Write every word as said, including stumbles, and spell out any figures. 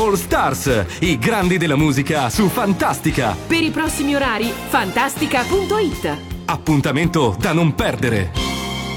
All Stars, i grandi della musica su Fantastica. Per i prossimi orari, fantastica punto it. Appuntamento da non perdere.